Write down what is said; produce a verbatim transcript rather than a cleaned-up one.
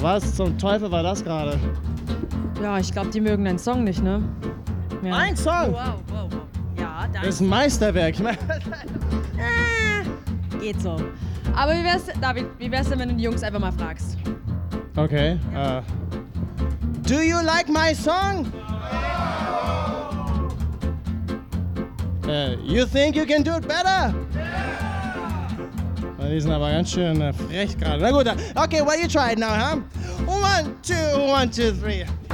Was zum Teufel war das gerade? Ja, ich glaube, die mögen deinen Song nicht, ne? Ja. Ein Song? Wow, wow, wow. Ja, danke. Das ist ein Meisterwerk. äh, geht so. Aber wie wär's, David, wie wär's denn, wenn du die Jungs einfach mal fragst? Okay. Uh, do you like my song? Uh, you think you can do it better? Yeah. Die sind aber ganz schön äh, frech gerade. Na gut, okay, well you try it now, huh? One, two, one, two, three.